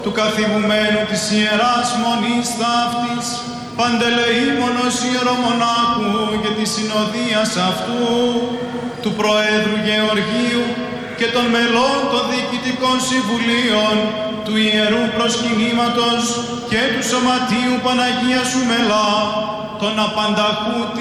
του καθηγουμένου της Ιεράς Μονής Ταύτης, Παντελεήμονος Ιερομονάχου και της συνοδείας αυτού, του Προέδρου Γεωργίου και των μελών των διοικητικών συμβουλίων, του Ιερού Προσκυνήματος και του Σωματείου Παναγίας Σου Μελά, των απανταχού